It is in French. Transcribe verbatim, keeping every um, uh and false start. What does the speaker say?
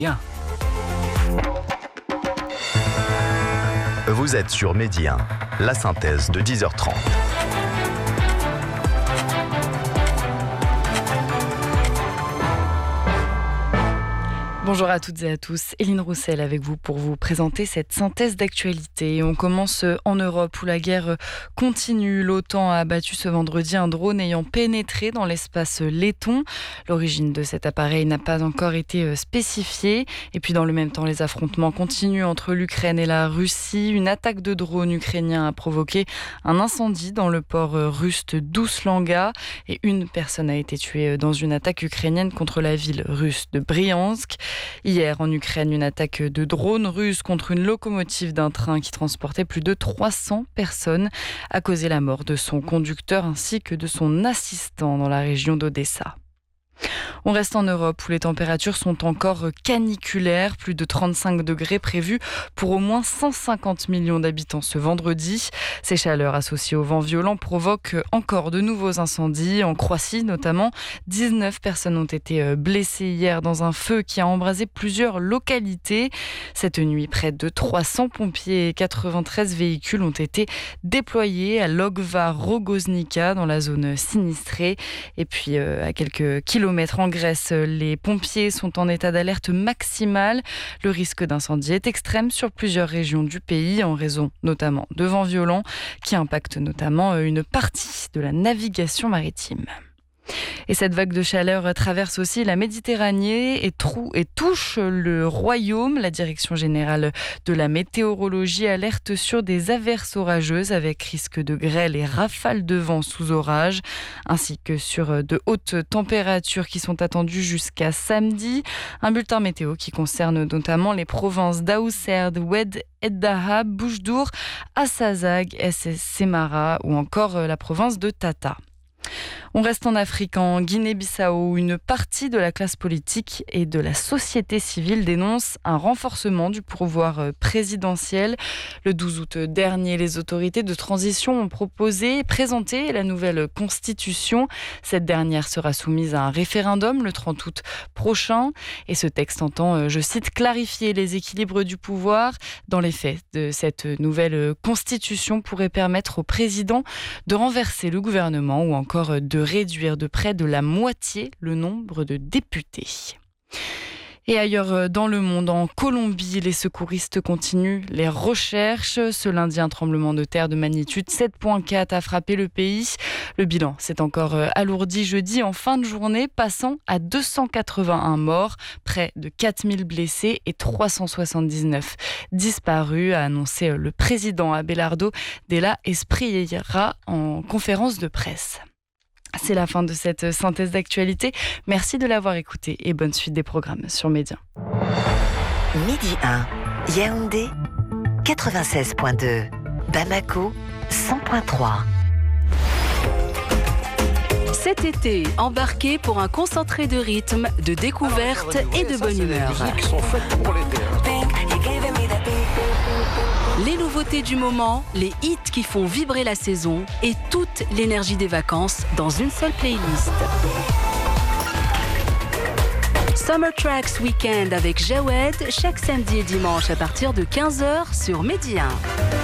Bien. Vous êtes sur Midi un, la synthèse de dix heures trente. Bonjour à toutes et à tous, Éline Roussel avec vous pour vous présenter cette synthèse d'actualité. On commence en Europe où la guerre continue. L'OTAN a abattu ce vendredi un drone ayant pénétré dans l'espace letton. L'origine de cet appareil n'a pas encore été spécifiée. Et puis dans le même temps, les affrontements continuent entre l'Ukraine et la Russie. Une attaque de drone ukrainien a provoqué un incendie dans le port russe d'Ouslanga et une personne a été tuée dans une attaque ukrainienne contre la ville russe de Bryansk. Hier, en Ukraine, une attaque de drone russe contre une locomotive d'un train qui transportait plus de trois cents personnes a causé la mort de son conducteur ainsi que de son assistant dans la région d'Odessa. On reste en Europe où les températures sont encore caniculaires, plus de trente-cinq degrés prévus pour au moins cent cinquante millions d'habitants ce vendredi. Ces chaleurs associées au vent violent provoquent encore de nouveaux incendies, en Croatie notamment. dix-neuf personnes ont été blessées hier dans un feu qui a embrasé plusieurs localités. Cette nuit, près de trois cents pompiers et quatre-vingt-treize véhicules ont été déployés à Logva Rogoznica dans la zone sinistrée. Et puis à quelques kilomètres en Grèce, les pompiers sont en état d'alerte maximale. Le risque d'incendie est extrême sur plusieurs régions du pays en raison notamment de vents violents qui impactent notamment une partie de la navigation maritime. Et cette vague de chaleur traverse aussi la Méditerranée et, trou- et touche le Royaume. La Direction générale de la météorologie alerte sur des averses orageuses avec risque de grêle et rafales de vent sous orage, ainsi que sur de hautes températures qui sont attendues jusqu'à samedi. Un bulletin météo qui concerne notamment les provinces d'Aousserd, Oued Eddaha, Boujdour, Assazag, S S Semara ou encore la province de Tata. On reste en Afrique, en Guinée-Bissau, où une partie de la classe politique et de la société civile dénonce un renforcement du pouvoir présidentiel. Le douze août dernier, les autorités de transition ont proposé et présenté la nouvelle constitution. Cette dernière sera soumise à un référendum le trente août prochain. Et ce texte entend, je cite, clarifier les équilibres du pouvoir. Dans les faits, de cette nouvelle constitution pourrait permettre au président de renverser le gouvernement ou encore de réduire de près de la moitié le nombre de députés. Et ailleurs dans le monde, en Colombie, les secouristes continuent les recherches. Ce lundi, un tremblement de terre de magnitude sept virgule quatre a frappé le pays. Le bilan s'est encore alourdi jeudi en fin de journée, passant à deux cent quatre-vingt-un morts, près de quatre mille blessés et trois cent soixante-dix-neuf disparus, a annoncé le président Abelardo Della Espriella en conférence de presse. C'est la fin de cette synthèse d'actualité. Merci de l'avoir écouté et bonne suite des programmes sur Média. Midi un, Yaoundé, quatre-vingt-seize virgule deux, Bamako, cent virgule trois. Cet été, embarquez pour un concentré de rythme, de découverte Alors, et de ça, bonne c'est humeur. des musiques qui sont faites pour l'été. Les nouveautés du moment, les hits qui font vibrer la saison et toute l'énergie des vacances dans une seule playlist. Summer Tracks Weekend avec Jawed chaque samedi et dimanche à partir de quinze heures sur Midi un.